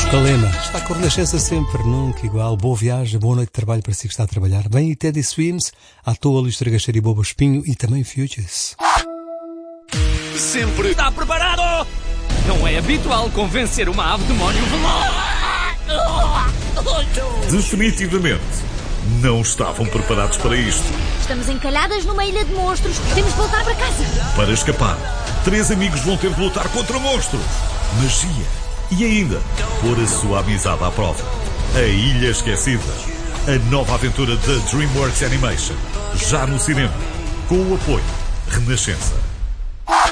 Calema, está com a Renascença sempre, nunca igual. Boa viagem, boa noite de trabalho para si que está a trabalhar. Bem, e Teddy Swims, à toa, Luís Tragacheiro e Bobo Espinho e também Futures. Sempre está preparado! Não é habitual convencer uma ave demónio veloz. Definitivamente, não estavam preparados para isto. Estamos encalhadas numa ilha de monstros. Temos de voltar para casa. Para escapar, 3 amigos vão ter de lutar contra monstros, magia e ainda pôr a sua amizade à prova. A Ilha Esquecida. A nova aventura da DreamWorks Animation. Já no cinema. Com o apoio Renascença.